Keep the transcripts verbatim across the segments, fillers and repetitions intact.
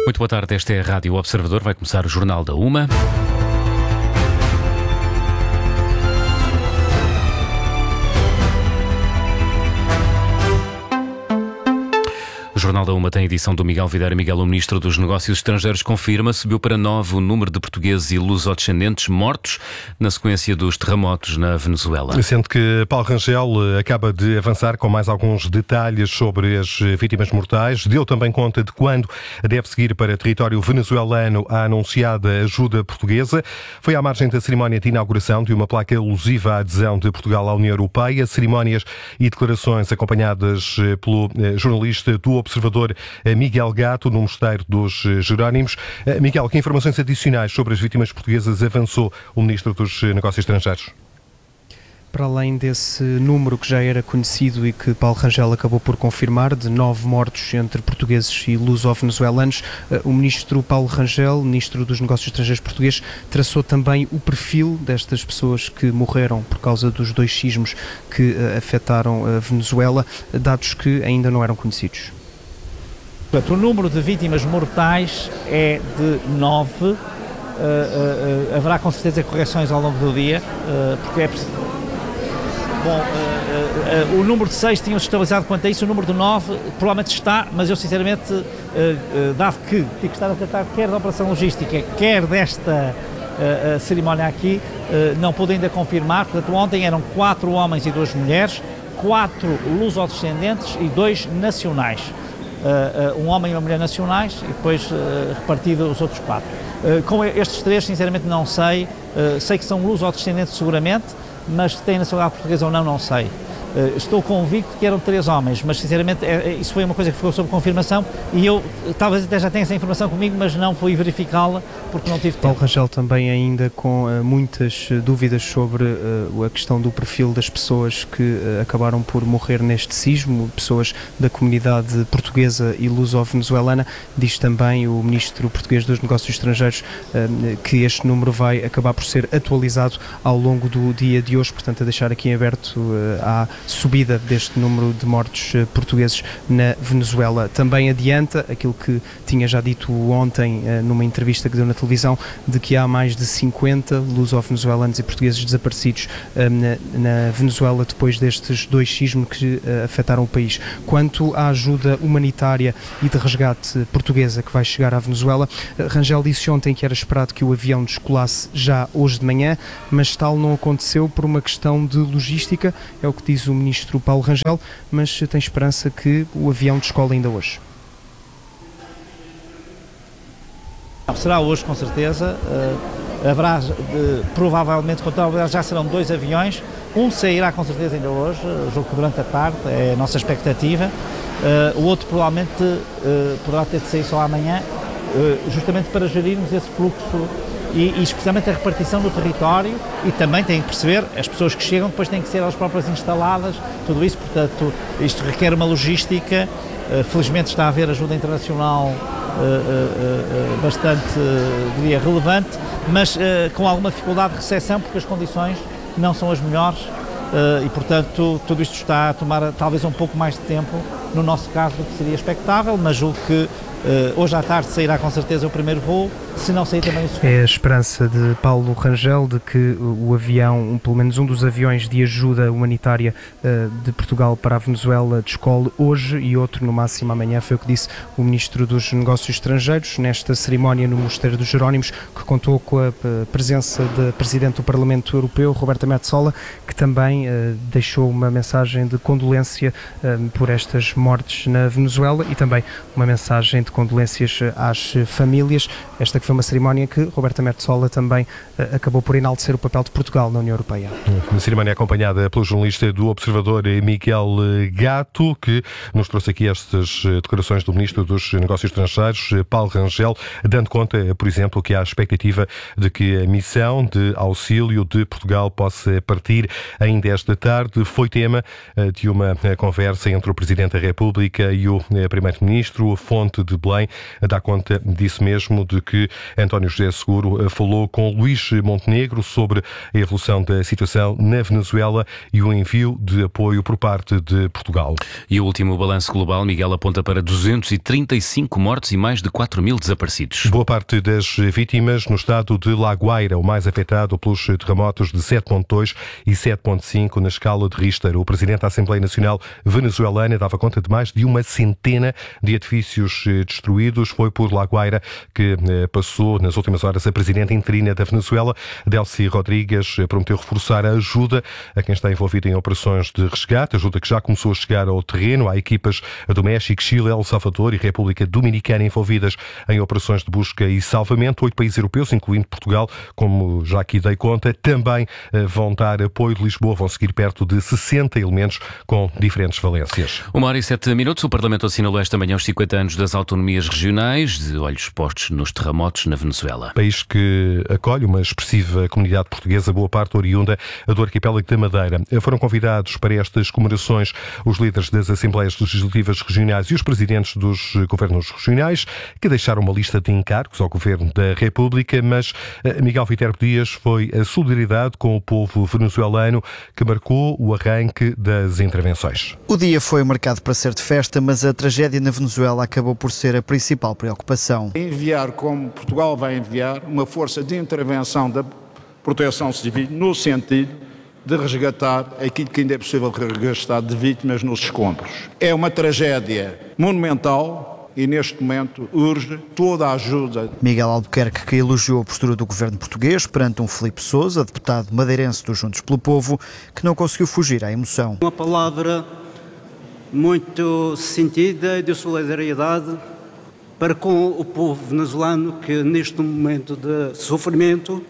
Muito boa tarde, esta é a Rádio Observador, vai começar o Jornal da Uma. O Jornal da Uma tem edição do Miguel Videira. Miguel, o Ministro dos Negócios Estrangeiros, confirma subiu para nove o número de portugueses e lusodescendentes mortos na sequência dos terremotos na Venezuela. Sendo que Paulo Rangel acaba de avançar com mais alguns detalhes sobre as vítimas mortais. Deu também conta de quando deve seguir para território venezuelano a anunciada ajuda portuguesa. Foi à margem da cerimónia de inauguração de uma placa alusiva à adesão de Portugal à União Europeia. Cerimónias e declarações acompanhadas pelo jornalista do Observador Miguel Gato, no Mosteiro dos Jerónimos. Miguel, que informações adicionais sobre as vítimas portuguesas avançou o Ministro dos Negócios Estrangeiros? Para além desse número que já era conhecido e que Paulo Rangel acabou por confirmar, de nove mortos entre portugueses e luso-venezuelanos, o Ministro Paulo Rangel, Ministro dos Negócios Estrangeiros português, traçou também o perfil destas pessoas que morreram por causa dos dois sismos que afetaram a Venezuela, dados que ainda não eram conhecidos. Portanto, o número de vítimas mortais é de nove. Uh, uh, uh, haverá com certeza correções ao longo do dia, uh, porque é preciso. Bom, uh, uh, uh, o número de seis tinham-se estabilizado quanto a isso, o número de nove provavelmente está, mas eu sinceramente, uh, uh, dado que tive que estar a tratar quer da operação logística, quer desta uh, uh, cerimónia aqui, uh, não pude ainda confirmar. Portanto, ontem eram quatro homens e duas mulheres, quatro lusodescendentes e dois nacionais. Uh, uh, um homem e uma mulher nacionais e depois uh, repartido os outros quatro. Uh, com estes três, sinceramente não sei, uh, sei que são lusodescendentes seguramente, mas se têm nacionalidade portuguesa ou não, não sei. Uh, estou convicto que eram três homens, mas sinceramente é, isso foi uma coisa que ficou sob confirmação e eu talvez até já tenha essa informação comigo, mas não fui verificá-la porque não tive tempo. Paulo Rangel também ainda com uh, muitas dúvidas sobre uh, a questão do perfil das pessoas que uh, acabaram por morrer neste sismo, pessoas da comunidade portuguesa e luso-venezuelana. Diz também o Ministro português dos Negócios Estrangeiros uh, que este número vai acabar por ser atualizado ao longo do dia de hoje, portanto a deixar aqui em aberto uh, a subida deste número de mortos uh, portugueses na Venezuela. Também adianta aquilo que tinha já dito ontem uh, numa entrevista que deu na televisão, de que há mais de cinquenta luso-venezuelanos e portugueses desaparecidos uh, na, na Venezuela depois destes dois sismos que uh, afetaram o país. Quanto à ajuda humanitária e de resgate portuguesa que vai chegar à Venezuela, uh, Rangel disse ontem que era esperado que o avião descolasse já hoje de manhã, mas tal não aconteceu por uma questão de logística, é o que diz o Ministro Paulo Rangel, mas tem esperança que o avião descole ainda hoje. Será hoje, com certeza. Uh, haverá, uh, provavelmente, já serão dois aviões. Um sairá, com certeza, ainda hoje, uh, julgo que durante a tarde, é a nossa expectativa. Uh, o outro, provavelmente, uh, poderá ter de sair só amanhã, uh, justamente para gerirmos esse fluxo e, e especialmente a repartição do território, e também têm que perceber, as pessoas que chegam depois têm que ser elas próprias instaladas, tudo isso, portanto, isto requer uma logística. Uh, felizmente está a haver ajuda internacional uh, uh, uh, bastante, uh, diria, relevante, mas uh, com alguma dificuldade de recepção, porque as condições não são as melhores uh, e, portanto, tudo isto está a tomar talvez um pouco mais de tempo, no nosso caso, do que seria expectável, mas julgo que uh, hoje à tarde sairá com certeza o primeiro voo, se não sair também o segundo. É a esperança de Paulo Rangel de que o avião, um, pelo menos um dos aviões de ajuda humanitária uh, de Portugal para a Venezuela descole hoje e outro no máximo amanhã, foi o que disse o Ministro dos Negócios Estrangeiros nesta cerimónia no Mosteiro dos Jerónimos, que contou com a presença da Presidente do Parlamento Europeu, Roberta Metsola, que também uh, deixou uma mensagem de condolência uh, por estas mortes na Venezuela e também uma mensagem de condolências às famílias. Esta que foi uma cerimónia que Roberta Metsola também uh, acabou por enaltecer o papel de Portugal na União Europeia. Uma cerimónia acompanhada pelo jornalista do Observador Miguel Gato, que nos trouxe aqui estas declarações do Ministro dos Negócios Estrangeiros, Paulo Rangel, dando conta, por exemplo, que há a expectativa de que a missão de auxílio de Portugal possa partir ainda esta tarde. Foi tema de uma conversa entre o Presidente da República e o Primeiro-Ministro. A fonte de Belém dá conta disso mesmo, de que António José Seguro falou com Luís Montenegro sobre a evolução da situação na Venezuela e o envio de apoio por parte de Portugal. E o último balanço global, Miguel, aponta para duzentos e trinta e cinco mortos e mais de quatro mil desaparecidos. Boa parte das vítimas no estado de La Guaira, o mais afetado pelos terremotos de sete ponto dois e sete ponto cinco na escala de Richter. O presidente da Assembleia Nacional venezuelana dava conta de mais de uma centena de edifícios destruídos. Foi por La Guaira que passou nas últimas horas a presidenta interina da Venezuela, Delcy Rodrigues, prometeu reforçar a ajuda a quem está envolvido em operações de resgate, ajuda que já começou a chegar ao terreno. Há equipas do México, Chile, El Salvador e República Dominicana envolvidas em operações de busca e salvamento. Oito países europeus, incluindo Portugal, como já aqui dei conta, também vão dar apoio. De Lisboa vão seguir perto de sessenta elementos com diferentes valências. Uma hora e sete minutos. O Parlamento assinalou esta manhã os cinquenta anos das autonomias regionais, de olhos postos nos terremotos na Venezuela. País que acolhe uma expressiva comunidade portuguesa, boa parte oriunda do arquipélago da Madeira. Foram convidados para estas comemorações os líderes das Assembleias Legislativas Regionais e os presidentes dos governos regionais, que deixaram uma lista de encargos ao Governo da República, mas Miguel Viterbo Dias foi a solidariedade com o povo venezuelano que marcou o arranque das intervenções. O dia foi marcado para ser de festa, mas a tragédia na Venezuela acabou por ser a principal preocupação. Enviar, como Portugal vai enviar, uma força de intervenção da proteção civil no sentido de resgatar aquilo que ainda é possível resgatar de vítimas nos escombros. É uma tragédia monumental e neste momento urge toda a ajuda. Miguel Albuquerque, que elogiou a postura do governo português perante um Filipe Sousa, deputado madeirense do Juntos pelo Povo, que não conseguiu fugir à emoção. Uma palavra muito sentida de solidariedade para com o povo venezuelano que neste momento de sofrimento,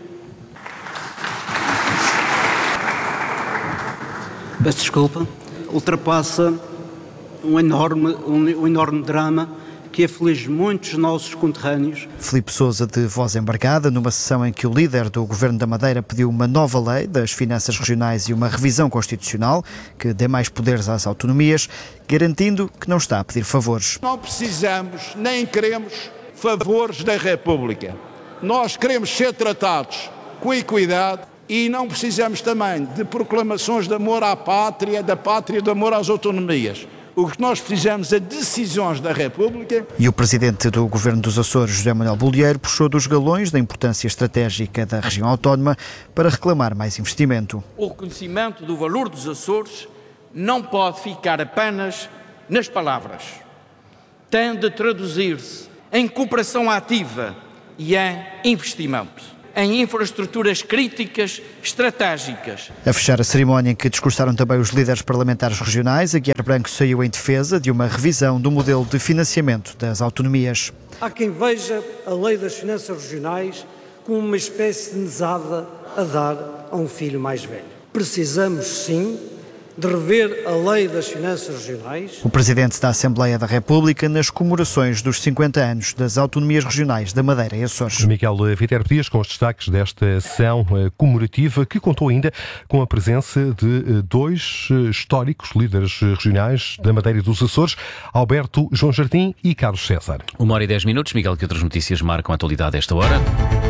peço desculpa, ultrapassa um enorme, um, um enorme drama que aflige muitos nossos conterrâneos. Filipe Sousa, de voz embargada, numa sessão em que o líder do Governo da Madeira pediu uma nova lei das finanças regionais e uma revisão constitucional que dê mais poderes às autonomias, garantindo que não está a pedir favores. Não precisamos nem queremos favores da República. Nós queremos ser tratados com equidade e não precisamos também de proclamações de amor à pátria, da pátria de amor às autonomias. O que nós precisamos é decisões da República. E o presidente do Governo dos Açores, José Manuel Bolieiro, puxou dos galões da importância estratégica da região autónoma para reclamar mais investimento. O reconhecimento do valor dos Açores não pode ficar apenas nas palavras. Tem de traduzir-se em cooperação ativa e em investimento, em infraestruturas críticas estratégicas. A fechar a cerimónia, em que discursaram também os líderes parlamentares regionais, Aguiar Branco saiu em defesa de uma revisão do modelo de financiamento das autonomias. Há quem veja a lei das finanças regionais como uma espécie de mesada a dar a um filho mais velho. Precisamos, sim, de rever a lei das finanças regionais. O presidente da Assembleia da República nas comemorações dos cinquenta anos das autonomias regionais da Madeira e Açores. Miguel Viterbo Dias com os destaques desta ação comemorativa, que contou ainda com a presença de dois históricos líderes regionais da Madeira e dos Açores, Alberto João Jardim e Carlos César. Uma hora e dez minutos. Miguel, que outras notícias marcam a atualidade a esta hora?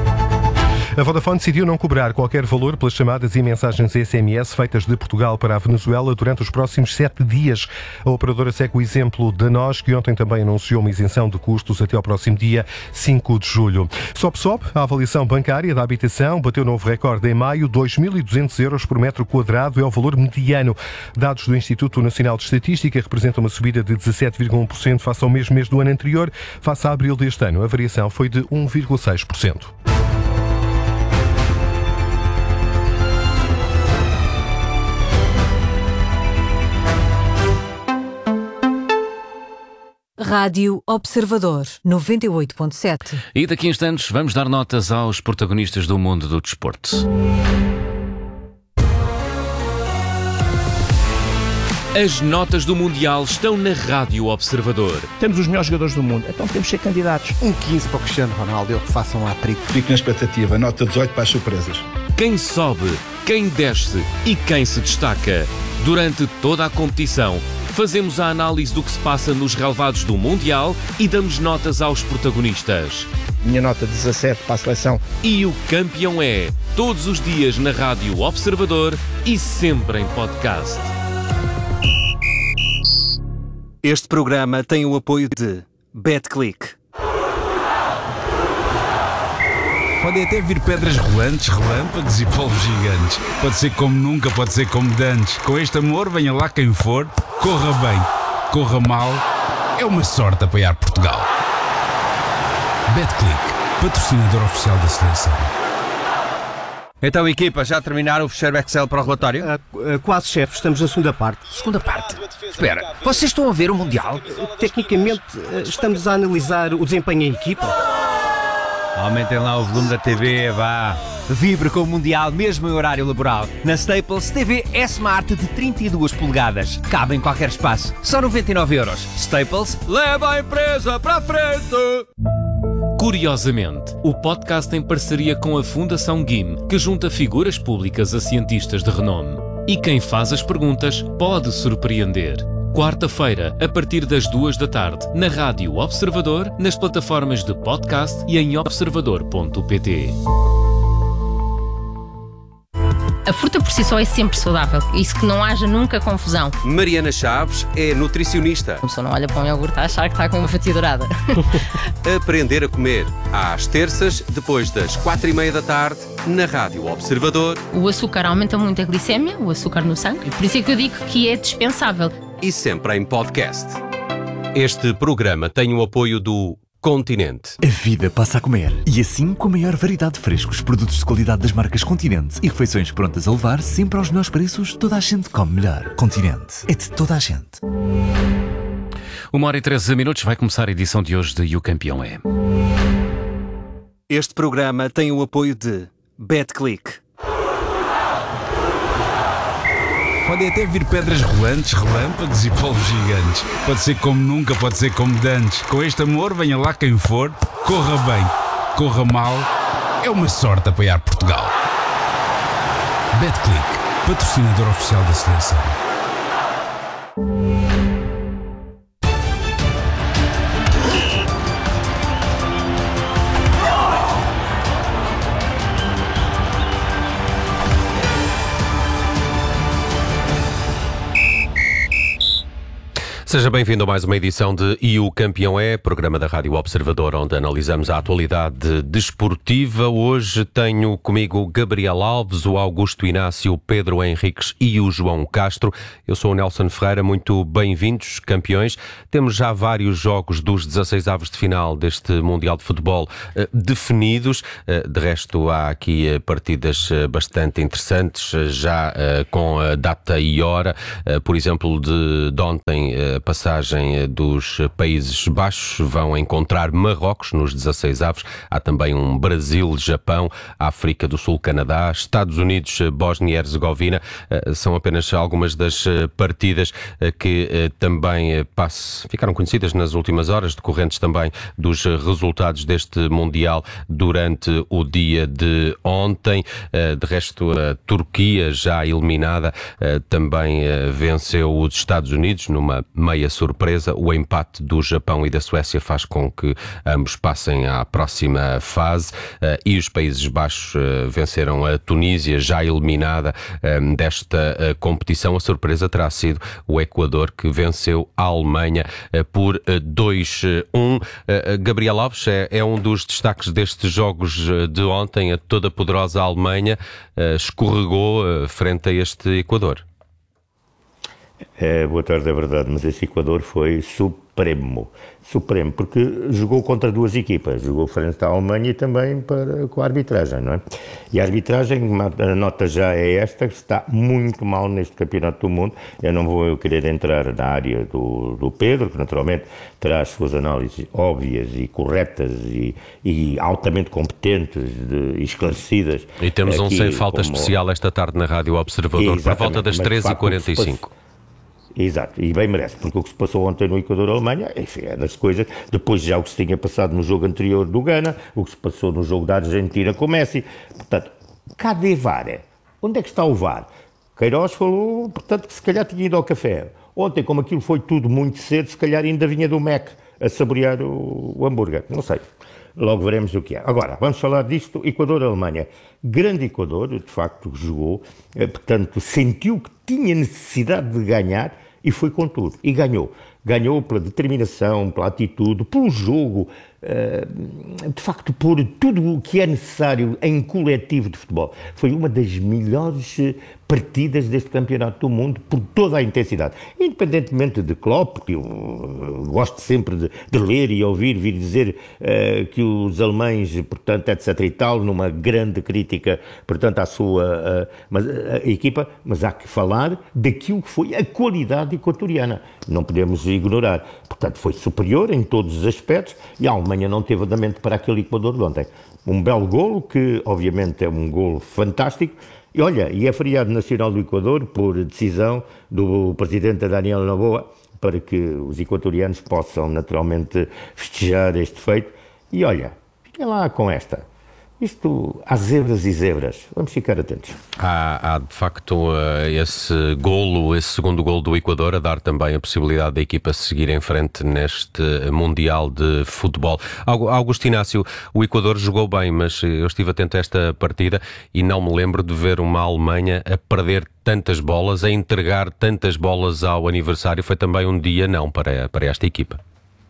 A Vodafone decidiu não cobrar qualquer valor pelas chamadas e mensagens S M S feitas de Portugal para a Venezuela durante os próximos sete dias. A operadora segue o exemplo da NOS, que ontem também anunciou uma isenção de custos até ao próximo dia cinco de julho. Sobe-sobe, a avaliação bancária da habitação bateu novo recorde em maio, dois mil e duzentos euros por metro quadrado é o valor mediano. Dados do Instituto Nacional de Estatística representam uma subida de dezassete vírgula um por cento face ao mesmo mês do ano anterior. Face a abril deste ano, a variação foi de um vírgula seis por cento. Rádio Observador, noventa e oito ponto sete. E daqui a instantes vamos dar notas aos protagonistas do mundo do desporto. As notas do Mundial estão na Rádio Observador. Temos os melhores jogadores do mundo, então temos que ser candidatos. Um quinze para o Cristiano Ronaldo, façam um hat-trick. Fico na expectativa, nota dezoito para as surpresas. Quem sobe, quem desce e quem se destaca. Durante toda a competição, Fazemos a análise do que se passa nos relevados do Mundial e damos notas aos protagonistas. Minha nota dezassete para a seleção. E o campeão é, todos os dias na Rádio Observador e sempre em podcast. Este programa tem o apoio de BetClick. Podem até vir pedras rolantes, relâmpagos e polvos gigantes. Pode ser como nunca, pode ser como dantes. Com este amor, venha lá quem for, corra bem, corra mal. É uma sorte apoiar Portugal. BetClick, patrocinador oficial da seleção. Então, equipa, já terminaram o fecheiro Excel para o relatório? Uh, uh, quase, chefe. Estamos na segunda parte. Segunda parte? Espera, vocês estão a ver o Mundial? Uh, tecnicamente, uh, estamos a analisar o desempenho em equipa. Aumentem lá o volume da T V, vá. Vibre com o Mundial mesmo em horário laboral. Na Staples, T V S-Smart de trinta e duas polegadas. Cabe em qualquer espaço. Só noventa e nove euros. Staples, leva a empresa para a frente! Curiosamente, o podcast tem parceria com a Fundação G I M, que junta figuras públicas a cientistas de renome. E quem faz as perguntas pode surpreender. Quarta-feira, a partir das duas da tarde, na Rádio Observador, nas plataformas de podcast e em observador ponto pt. A fruta por si só é sempre saudável, isso que não haja nunca confusão. Mariana Chaves é nutricionista. A pessoa não olha para um iogurte a achar que está com uma fatia dourada. Aprender a comer, às terças, depois das quatro e meia da tarde, na Rádio Observador. O açúcar aumenta muito a glicémia, o açúcar no sangue, por isso é que eu digo que é dispensável. E sempre em podcast. Este programa tem o apoio do Continente. A vida passa a comer. E assim, com a maior variedade de frescos, produtos de qualidade das marcas Continente e refeições prontas a levar, sempre aos melhores preços, toda a gente come melhor. Continente. É de toda a gente. Uma hora e treze minutos, vai começar a edição de hoje de E o Campeão é. Este programa tem o apoio de BetClick. Podem até vir pedras rolantes, relâmpagos e polvos gigantes. Pode ser como nunca, pode ser como dantes. Com este amor, venha lá quem for, corra bem, corra mal. É uma sorte apoiar Portugal. BetClick, patrocinador oficial da seleção. Seja bem-vindo a mais uma edição de E o Campeão é, programa da Rádio Observador, onde analisamos a atualidade desportiva. Hoje tenho comigo Gabriel Alves, o Augusto Inácio, o Pedro Henriques e o João Castro. Eu sou o Nelson Ferreira, muito bem-vindos, campeões. Temos já vários jogos dos dezasseis avos de final deste Mundial de Futebol eh, definidos. Eh, de resto, há aqui eh, partidas eh, bastante interessantes, eh, já eh, com a data e hora. Eh, por exemplo, de, de ontem, eh, passagem dos Países Baixos vão encontrar Marrocos nos dezasseis avos. Há também um Brasil-Japão, África do Sul, Canadá, Estados Unidos, Bósnia e Herzegovina. São apenas algumas das partidas que também ficaram conhecidas nas últimas horas, decorrentes também dos resultados deste Mundial durante o dia de ontem. De resto, a Turquia, já eliminada, também venceu os Estados Unidos numa meia surpresa. O empate do Japão e da Suécia faz com que ambos passem à próxima fase, uh, e os Países Baixos uh, venceram a Tunísia, já eliminada um, desta uh, competição. A surpresa terá sido o Equador, que venceu a Alemanha uh, por uh, dois a um. Uh, Gabriel Alves é, é um dos destaques destes jogos de ontem. A toda poderosa Alemanha uh, escorregou uh, frente a este Equador. É, boa tarde, é verdade, mas esse Equador foi supremo, supremo, porque jogou contra duas equipas, jogou frente à Alemanha e também para, com a arbitragem, não é? E a arbitragem, a nota já é esta, que está muito mal neste Campeonato do Mundo. Eu não vou querer entrar na área do, do Pedro, que naturalmente terá as suas análises óbvias e corretas e, e altamente competentes e esclarecidas. E temos aqui, um sem falta como... especial esta tarde na Rádio Observador, por volta das treze e quarenta e cinco. Exato, e bem merece, porque o que se passou ontem no Equador-Alemanha, enfim, é das coisas, depois já o que se tinha passado no jogo anterior do Ghana, o que se passou no jogo da Argentina com Messi. Portanto, cadê V A R? Onde é que está o V A R? Queiroz falou, portanto, que se calhar tinha ido ao café. Ontem, como aquilo foi tudo muito cedo, se calhar ainda vinha do Mac a saborear o, o hambúrguer. Não sei. Logo veremos o que é. Agora, vamos falar disto. Equador-Alemanha. Grande Equador, de facto, jogou. Portanto, sentiu que tinha necessidade de ganhar e foi com tudo. E ganhou. Ganhou pela determinação, pela atitude, pelo jogo, de facto, por tudo o que é necessário em coletivo de futebol. Foi uma das melhores partidas deste campeonato do mundo, por toda a intensidade. Independentemente de Klopp, que eu gosto sempre de, de ler e ouvir, vir dizer uh, que os alemães, portanto, etc e tal, numa grande crítica, portanto, à sua uh, mas, uh, equipa, mas há que falar daquilo que foi a qualidade equatoriana. Não podemos ignorar. Portanto, foi superior em todos os aspectos e a Alemanha não teve andamento para aquele Equador de ontem. Um belo golo, que obviamente é um golo fantástico. E olha, e é feriado nacional do Equador por decisão do presidente Daniel Noboa, para que os equatorianos possam naturalmente festejar este feito. E olha, fiquem lá com esta. Isto, há zebras e zebras. Vamos ficar atentos. Há, há de facto esse golo, esse segundo golo do Equador, a dar também a possibilidade da equipa seguir em frente neste Mundial de Futebol. Augusto Inácio, o Equador jogou bem, mas eu estive atento a esta partida e não me lembro de ver uma Alemanha a perder tantas bolas, a entregar tantas bolas ao aniversário. Foi também um dia não para, para esta equipa.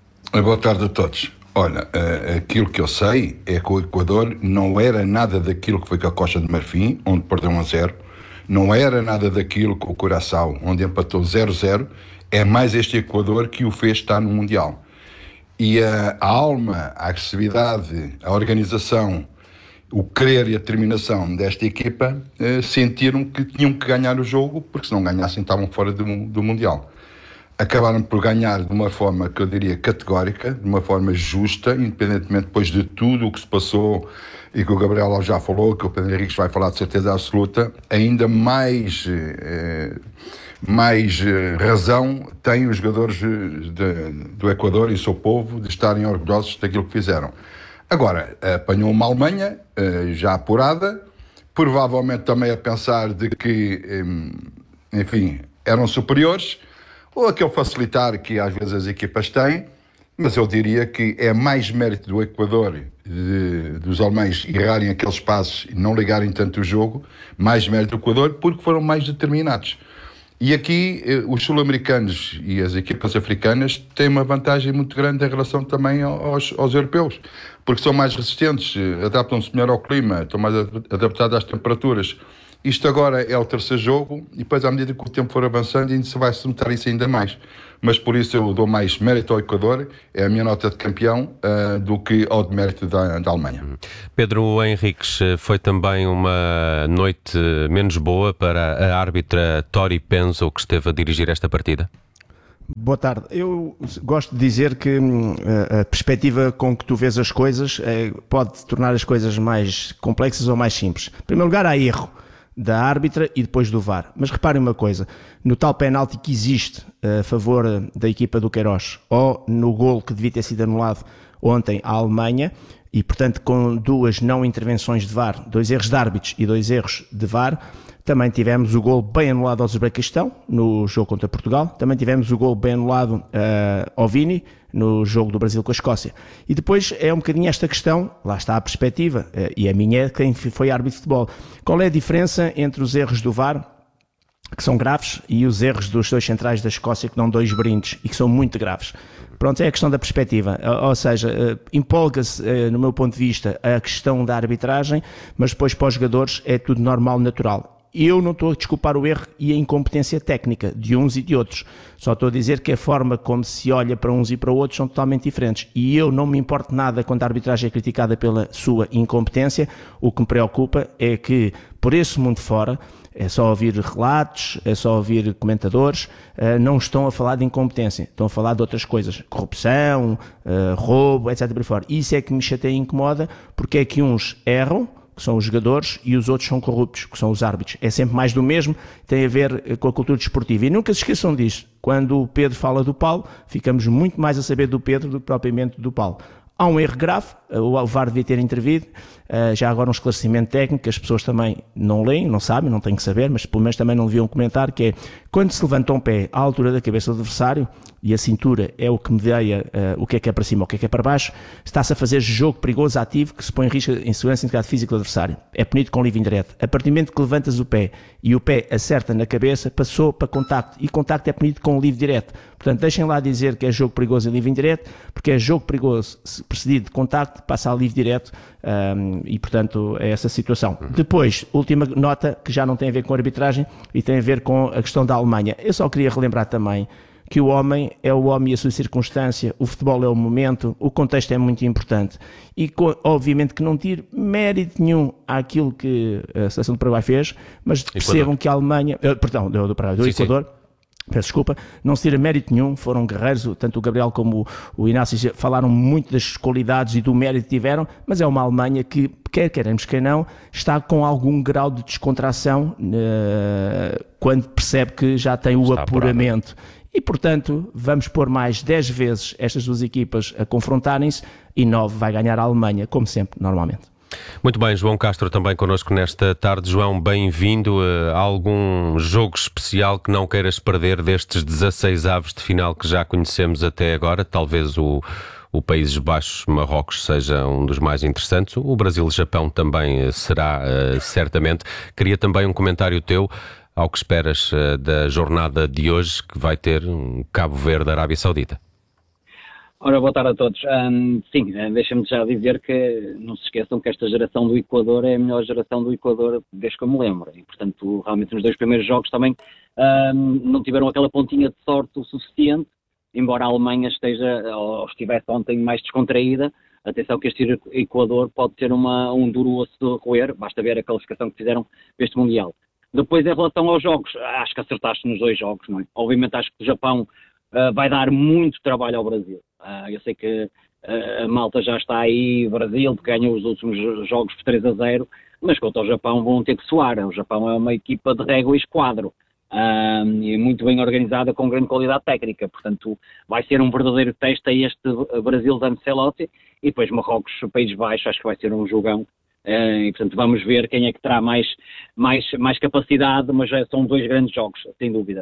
Boa tarde a todos. Olha, aquilo que eu sei é que o Equador não era nada daquilo que foi com a Costa de Marfim, onde perdeu um a zero, não era nada daquilo com o Curaçao, onde empatou zero a zero, é mais este Equador que o fez estar no Mundial. E a, a alma, a agressividade, a organização, o querer e a determinação desta equipa eh, sentiram que tinham que ganhar o jogo, porque se não ganhassem estavam fora do, do Mundial. Acabaram por ganhar de uma forma que eu diria categórica, de uma forma justa, independentemente depois de tudo o que se passou e que o Gabriel já falou, que o Pedro Henriques vai falar de certeza absoluta, ainda mais, eh, mais eh, razão têm os jogadores de, do Equador e o seu povo de estarem orgulhosos daquilo que fizeram. Agora, apanhou uma Alemanha eh, já apurada, provavelmente também a pensar de que, eh, enfim, eram superiores, ou aquele facilitar que às vezes as equipas têm, mas eu diria que é mais mérito do Equador, de, dos alemães errarem aqueles passos e não ligarem tanto o jogo, mais mérito do Equador, porque foram mais determinados. E aqui os sul-americanos e as equipas africanas têm uma vantagem muito grande em relação também aos, aos europeus, porque são mais resistentes, adaptam-se melhor ao clima, estão mais adaptados às temperaturas. Isto agora é o terceiro jogo e depois, à medida que o tempo for avançando, ainda se vai se notar isso ainda mais. Mas por isso eu dou mais mérito ao Equador, é a minha nota de campeão, uh, do que ao de mérito da, da Alemanha. Pedro Henriques, foi também uma noite menos boa para a árbitra Tori Penzo, que esteve a dirigir esta partida? Boa tarde. Eu gosto de dizer que hum, a perspectiva com que tu vês as coisas é, pode tornar as coisas mais complexas ou mais simples. Em primeiro lugar, há erro da árbitra e depois do V A R. Mas reparem uma coisa, no tal penalti que existe a favor da equipa do Queiroz, ou no golo que devia ter sido anulado ontem à Alemanha, e portanto com duas não intervenções de V A R, dois erros de árbitros e dois erros de V A R, também tivemos o golo bem anulado ao Uzbequistão, no jogo contra Portugal, também tivemos o golo bem anulado uh, ao Vini, no jogo do Brasil com a Escócia. E depois é um bocadinho esta questão, lá está a perspectiva, uh, e a minha é quem foi árbitro de futebol. Qual é a diferença entre os erros do V A R, que são graves, e os erros dos dois centrais da Escócia, que dão dois brindes e que são muito graves? Pronto, é a questão da perspectiva, ou seja, empolga-se, no meu ponto de vista, a questão da arbitragem, mas depois para os jogadores é tudo normal, natural. Eu não estou a desculpar o erro e a incompetência técnica de uns e de outros, só estou a dizer que a forma como se olha para uns e para outros são totalmente diferentes, e eu não me importo nada quando a arbitragem é criticada pela sua incompetência. O que me preocupa é que, por esse mundo fora, é só ouvir relatos, é só ouvir comentadores, não estão a falar de incompetência, estão a falar de outras coisas, corrupção, roubo, etcétera por aí fora. Isso é que me chateia e incomoda, porque é que uns erram, que são os jogadores, e os outros são corruptos, que são os árbitros. É sempre mais do mesmo, tem a ver com a cultura desportiva. E nunca se esqueçam disso. Quando o Pedro fala do Paulo, ficamos muito mais a saber do Pedro do que propriamente do Paulo. Há um erro grave, o V A R devia ter intervido, já agora um esclarecimento técnico, que as pessoas também não leem, não sabem, não têm que saber, mas pelo menos também não deviam comentar, que é Quando se levanta um pé à altura da cabeça do adversário, e a cintura é o que medeia uh, o que é que é para cima ou o que é que é para baixo, está-se a fazer jogo perigoso ativo que se põe em risco em segurança e integridade física do adversário. É punido com livre indireto. A partir do momento que levantas o pé e o pé acerta na cabeça, passou para contacto, e contacto é punido com livre direto. Portanto, deixem lá dizer que é jogo perigoso e livre indireto, porque é jogo perigoso precedido de contacto, passa a livre direto, um, e portanto é essa situação. Uhum. Depois, última nota que já não tem a ver com a arbitragem e tem a ver com a questão da Alemanha. Eu só queria relembrar também que o homem é o homem e a sua circunstância, o futebol é o momento, o contexto é muito importante. E obviamente que não tire mérito nenhum àquilo que a Seleção do Paraguai fez, mas percebam Equador. que a Alemanha, uh, perdão, do, do, Paraguai, do sim, Equador, sim. Peço desculpa, não se tira mérito nenhum, foram guerreiros, tanto o Gabriel como o, o Inácio falaram muito das qualidades e do mérito que tiveram, mas é uma Alemanha que, quer queremos quer não, está com algum grau de descontração uh, quando percebe que já tem o está apuramento. Apurado. E, portanto, vamos pôr mais dez vezes estas duas equipas a confrontarem-se e nove vai ganhar a Alemanha, como sempre, normalmente. Muito bem, João Castro também connosco nesta tarde. João, bem-vindo. Há algum jogo especial que não queiras perder destes dezasseis aves de final que já conhecemos até agora? Talvez o, o Países Baixos, Marrocos, seja um dos mais interessantes. O Brasil-Japão também será, uh, certamente. Queria também um comentário teu ao que esperas uh, da jornada de hoje, que vai ter um Cabo Verde-Arábia Saudita. Ora, boa tarde a todos. Um, sim, deixa-me já dizer que não se esqueçam que esta geração do Equador é a melhor geração do Equador desde que eu me lembro. E, portanto, realmente nos dois primeiros jogos também um, não tiveram aquela pontinha de sorte o suficiente, embora a Alemanha esteja, ou estivesse ontem mais descontraída. Atenção que este Equador pode ter uma, um duro osso de roer, basta ver a qualificação que fizeram para este Mundial. Depois, em relação aos jogos, acho que acertaste nos dois jogos, não é? Obviamente acho que o Japão uh, vai dar muito trabalho ao Brasil. Uh, eu sei que uh, a malta já está aí, o Brasil, que ganhou os últimos jogos por três a zero, mas quanto ao Japão vão ter que suar. O Japão é uma equipa de régua e esquadro, uh, e muito bem organizada, com grande qualidade técnica. Portanto, vai ser um verdadeiro teste a este Brasil de Ancelotti. E depois Marrocos, Países Baixos, acho que vai ser um jogão. Uh, e, portanto, vamos ver quem é que terá mais, mais, mais capacidade, mas já são dois grandes jogos, sem dúvida.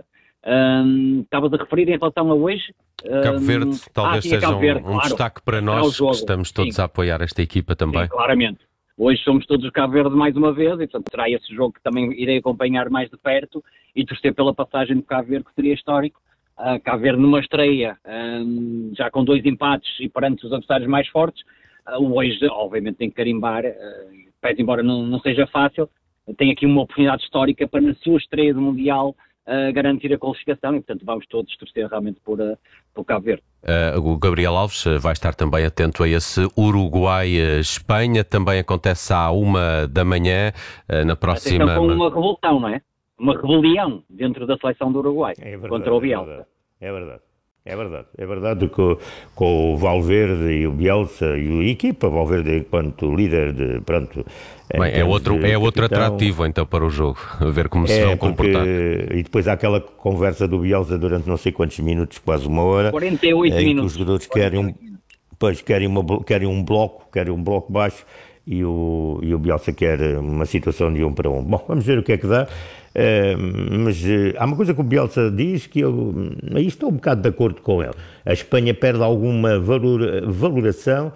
Um, estavas a referir em relação a hoje? Um, Cabo Verde talvez ah, seja Cabo Verde, um, um claro, destaque para nós, que estamos todos sim. a apoiar esta equipa também. Sim, claramente. Hoje somos todos Cabo Verde mais uma vez, e portanto será esse jogo que também irei acompanhar mais de perto e torcer pela passagem do Cabo Verde, que seria histórico. Uh, Cabo Verde numa estreia, um, já com dois empates e perante os adversários mais fortes. Uh, hoje, obviamente, tem que carimbar, uh, pese embora não, não seja fácil, tem aqui uma oportunidade histórica para, na sua estreia do Mundial, uh, garantir a qualificação e, portanto, vamos todos torcer realmente por, uh, por Cabo Verde. Uh, o Gabriel Alves vai estar também atento a esse Uruguai-Espanha, também acontece à uma da manhã, uh, na próxima... Atenção com uma revolução, não é? Uma rebelião dentro da seleção do Uruguai, é verdade, contra o Bielsa. É verdade. É verdade, é verdade que com o Valverde e o Bielsa e a equipa, Valverde enquanto líder de, pronto... Bem, é outro, é outro atrativo então para o jogo, ver como é, se vão porque, comportar. E depois há aquela conversa do Bielsa durante não sei quantos minutos, quase uma hora, quarenta e oito em minutos. Que os jogadores querem um, pois, querem, uma, querem um bloco, querem um bloco baixo e o, e o Bielsa quer uma situação de um para um. Bom, vamos ver o que é que dá. Uh, mas uh, há uma coisa que o Bielsa diz que eu aí estou um bocado de acordo com ele. A Espanha perde alguma valor, valoração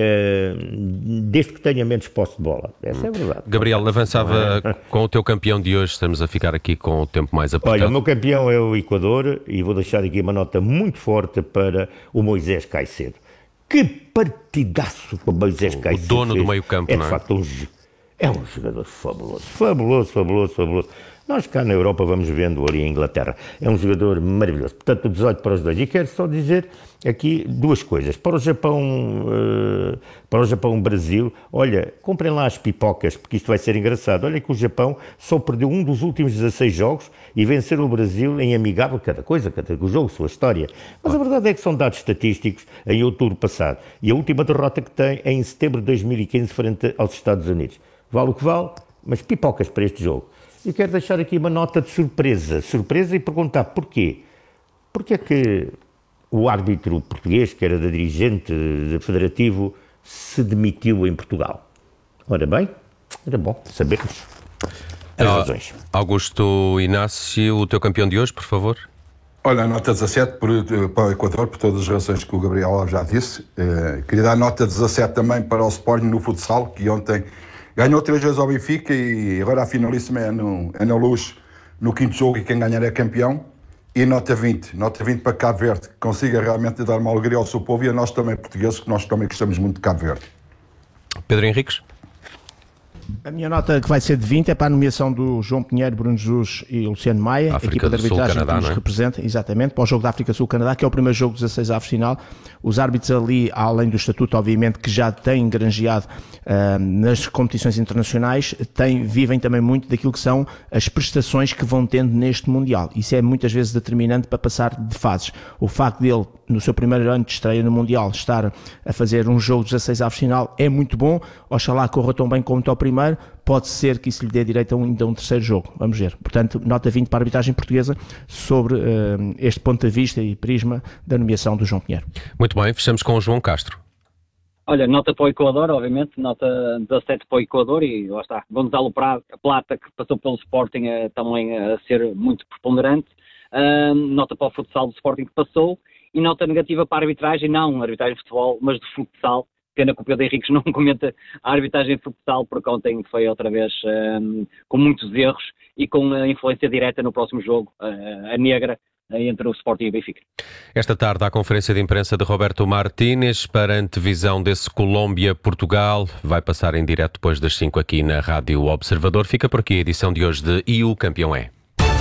uh, desde que tenha menos posse de bola. Essa é verdade. Gabriel, avançava com o teu campeão de hoje, estamos a ficar aqui com o tempo mais apertado. Olha, o meu campeão é o Equador e vou deixar aqui uma nota muito forte para o Moisés Caicedo. Que partidaço o Moisés o Caicedo dono fez. do meio campo, é não é? De facto um, é um jogador fabuloso, fabuloso, fabuloso, fabuloso. Nós cá na Europa vamos vendo ali em Inglaterra. É um jogador maravilhoso. Portanto, dezoito para os dois. E quero só dizer aqui duas coisas. Para o Japão, uh, para o Japão Brasil, olha, comprem lá as pipocas, porque isto vai ser engraçado. Olha que o Japão só perdeu um dos últimos dezasseis jogos e venceram o Brasil em amigável, cada coisa, cada jogo, sua história. Mas a verdade é que são dados estatísticos em outubro passado. E a última derrota que tem é em setembro de dois mil e quinze frente aos Estados Unidos. Vale o que vale, mas pipocas para este jogo. E quero deixar aqui uma nota de surpresa, surpresa e perguntar porquê. Porquê é que o árbitro português, que era da dirigente do Federativo, se demitiu em Portugal? Ora bem, era bom sabermos. as razões. Augusto Inácio, o teu campeão de hoje, por favor. Olha, nota dezassete por, para o Equador, por todas as razões que o Gabriel Alves já disse. Eh, queria dar nota dezassete também para o Sporting no futsal, que ontem ganhou três vezes ao Benfica e agora a finalíssima é, no, é na Luz, no quinto jogo, e quem ganhar é campeão. E nota vinte, nota vinte para Cabo Verde, que consiga realmente dar uma alegria ao seu povo e a nós também portugueses, que nós também gostamos muito de Cabo Verde. Pedro Henriques? A minha nota que vai ser de vinte é para a nomeação do João Pinheiro, Bruno Jesus e Luciano Maia, África equipa de do Sul, arbitragem Canadá, que nos não é? representa, exatamente, para o jogo da África Sul-Canadá, que é o primeiro jogo dos dezasseis avos final. Os árbitros ali, além do estatuto, obviamente, que já têm granjeado uh, nas competições internacionais, têm, vivem também muito daquilo que são as prestações que vão tendo neste Mundial. Isso é muitas vezes determinante para passar de fases. O facto dele, no seu primeiro ano de estreia no Mundial, estar a fazer um jogo dos dezasseis avos final é muito bom. Oxalá corra tão bem como está o primeiro. Pode ser que isso lhe dê direito a um, a um terceiro jogo. Vamos ver. Portanto, nota vinte para a arbitragem portuguesa sobre uh, este ponto de vista e prisma da nomeação do João Pinheiro. Muito bem, fechamos com o João Castro. Olha, nota para o Equador, obviamente, nota dezassete para o Equador e lá está, Gonzalo Plata, que passou pelo Sporting, é, também a ser muito preponderante. Uh, nota para o futsal do Sporting que passou e nota negativa para a arbitragem, não a arbitragem de futebol, mas de futsal. Pena que o Pedro Henriques não comenta a arbitragem de futsal, porque ontem foi outra vez um, com muitos erros e com a influência direta no próximo jogo, uh, a negra, uh, entre o Sporting e o Benfica. Esta tarde, a conferência de imprensa de Roberto Martínez para a antevisão desse Colômbia-Portugal. Vai passar em direto depois das cinco aqui na Rádio Observador. Fica por aqui a edição de hoje de E U Campeão é.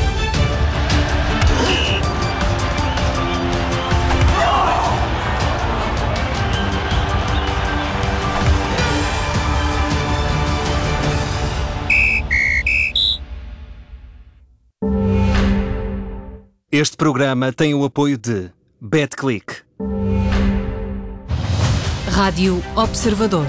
Este programa tem o apoio de BetClick. Rádio Observador.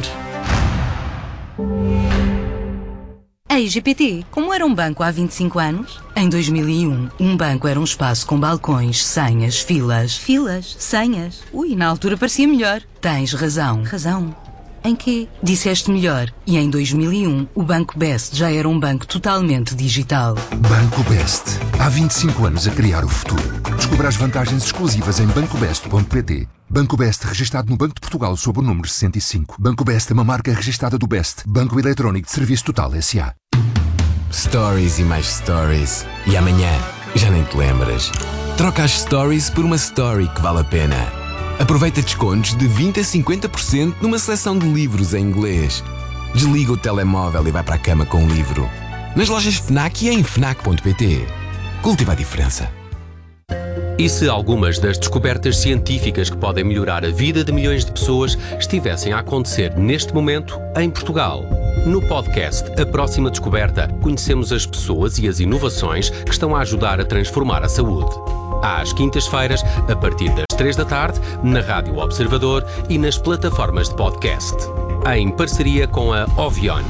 A I G P T, como era um banco há vinte e cinco anos? Em dois mil e um, um banco era um espaço com balcões, senhas, filas. Filas? Senhas? Ui, na altura parecia melhor. Tens razão. Razão? Em quê? Disseste melhor. E em dois mil e um, o Banco Best já era um banco totalmente digital. Banco Best. Há vinte e cinco anos a criar o futuro. Descubra as vantagens exclusivas em banco best ponto pt. Banco Best, registado no Banco de Portugal sob o número sessenta e cinco. Banco Best é uma marca registada do Best. Banco Eletrónico de Serviço Total S A. Stories e mais stories. E amanhã, já nem te lembras. Troca as stories por uma story que vale a pena. Aproveita descontos de vinte a cinquenta por cento numa seleção de livros em inglês. Desliga o telemóvel e vai para a cama com um livro. Nas lojas FNAC e em fnac ponto pt. Cultiva a diferença. E se algumas das descobertas científicas que podem melhorar a vida de milhões de pessoas estivessem a acontecer neste momento em Portugal? No podcast A Próxima Descoberta, conhecemos as pessoas e as inovações que estão a ajudar a transformar a saúde. Às quintas-feiras, a partir das três da tarde, na Rádio Observador e nas plataformas de podcast. Em parceria com a Ovion.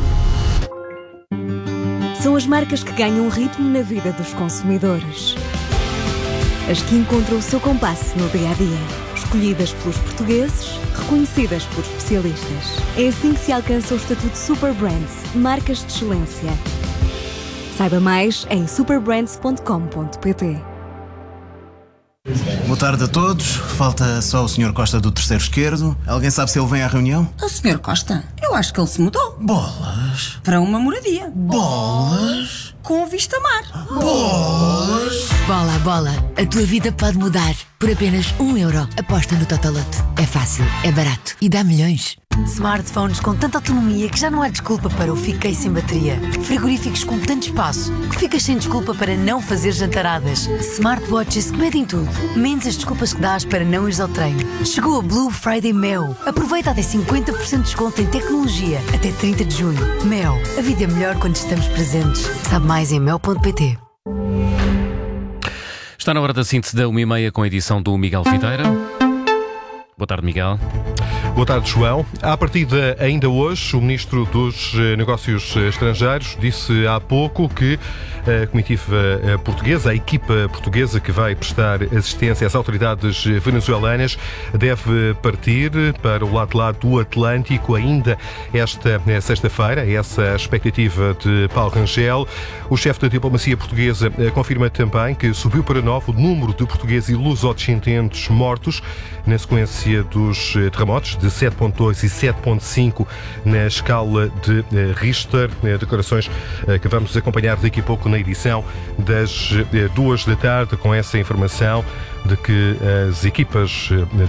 São as marcas que ganham ritmo na vida dos consumidores. As que encontram o seu compasso no dia-a-dia. Escolhidas pelos portugueses, reconhecidas por especialistas. É assim que se alcança o estatuto Super Brands, marcas de excelência. Saiba mais em super brands ponto com ponto pt. Boa tarde a todos. Falta só o senhor Costa do terceiro esquerdo. Alguém sabe se ele vem à reunião? O senhor Costa? Eu acho que ele se mudou. Bolas. Para uma moradia. Bolas. Com vista mar. Bolas. Bola, bola. A tua vida pode mudar. Por apenas um euro. Aposta no Totoloto. É fácil, é barato e dá milhões. Smartphones com tanta autonomia que já não há desculpa para o fiquei sem bateria. Frigoríficos com tanto espaço que ficas sem desculpa para não fazer jantaradas. Smartwatches que medem tudo, menos as desculpas que dás para não ires ao treino. Chegou a Blue Friday Mel. Aproveita até cinquenta por cento de desconto em tecnologia até trinta de junho. Mel. A vida é melhor quando estamos presentes. Sabe mais em mel ponto pt. Está na hora da síntese da uma e meia com a edição do Miguel Videira. Boa tarde, Miguel. Boa tarde, João. À partida, ainda hoje, o Ministro dos Negócios Estrangeiros disse há pouco que a comitiva portuguesa, a equipa portuguesa que vai prestar assistência às autoridades venezuelanas, deve partir para o lado de lá do Atlântico ainda esta sexta-feira. Essa é a expectativa de Paulo Rangel. O chefe da diplomacia portuguesa confirma também que subiu para nove o número de portugueses e lusodescendentes mortos na sequência dos terremotos de sete ponto dois e sete ponto cinco na escala de Richter. Declarações que vamos acompanhar daqui a pouco na edição das duas da tarde, com essa informação de que as equipas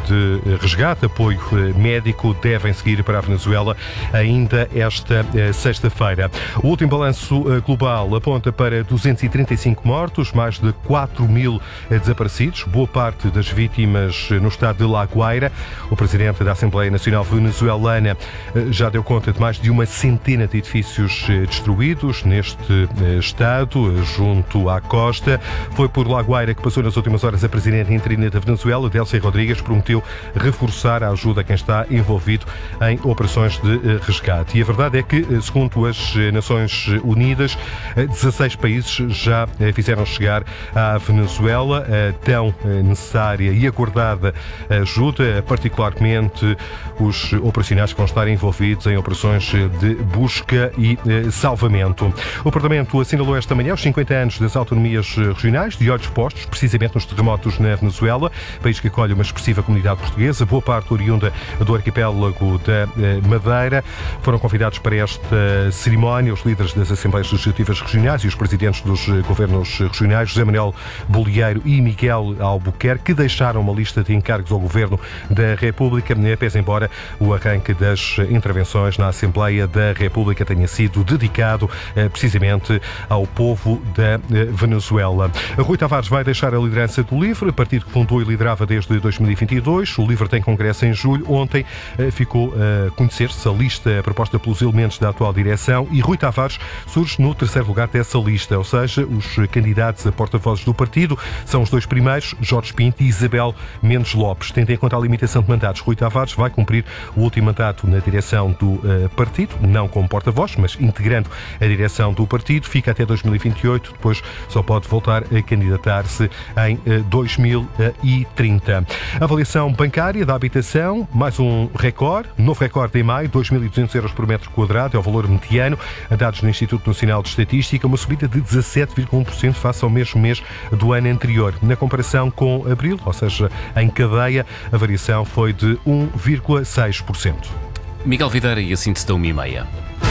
de resgate, apoio médico, devem seguir para a Venezuela ainda esta sexta-feira. O último balanço global aponta para duzentos e trinta e cinco mortos, mais de quatro mil desaparecidos, boa parte das vítimas no estado de La Guaira. O presidente da Assembleia Nacional Venezuelana já deu conta de mais de uma centena de edifícios destruídos neste estado, junto à costa. Foi por La Guaira que passou nas últimas horas a presidente interina da Venezuela, Delcy Rodrigues, prometeu reforçar a ajuda a quem está envolvido em operações de resgate. E a verdade é que, segundo as Nações Unidas, dezasseis países já fizeram chegar à Venezuela a tão necessária e aguardada ajuda, particularmente os operacionais que vão estar envolvidos em operações de busca e salvamento. O Parlamento assinalou esta manhã os cinquenta anos das autonomias regionais, de olhos postos precisamente nos terremotos na Venezuela, país que acolhe uma expressiva comunidade portuguesa, boa parte oriunda do arquipélago da Madeira. Foram convidados para esta cerimónia os líderes das Assembleias Legislativas Regionais e os presidentes dos governos regionais, José Manuel Bolieiro e Miguel Albuquerque, que deixaram uma lista de encargos ao Governo da República, pese embora o arranque das intervenções na Assembleia da República tenha sido dedicado precisamente ao povo da Venezuela. Rui Tavares vai deixar a liderança do LIVRE, partido que fundou e liderava desde dois mil e vinte e dois. O LIVRE tem congresso em julho. Ontem ficou a conhecer-se a lista proposta pelos elementos da atual direção e Rui Tavares surge no terceiro lugar dessa lista, ou seja, os candidatos a porta-vozes do partido são os dois primeiros, Jorge Pinto e Isabel Mendes Lopes. Tendo em conta a limitação de mandatos, Rui Tavares vai cumprir o último mandato na direção do uh, partido, não como porta-voz, mas integrando a direção do partido. Fica até dois mil e vinte e oito, depois só pode voltar a candidatar-se em uh, dois mil e trinta. Avaliação bancária da habitação, mais um recorde, novo recorde em maio, dois mil e duzentos euros por metro quadrado, é o valor mediano, dados no Instituto Nacional de Estatística, uma subida de dezassete vírgula um por cento face ao mesmo mês do ano anterior. Na comparação com abril, ou seja, em cadeia, a variação foi de um vírgula seis por cento. Miguel Videira e a síntese da uma e meia.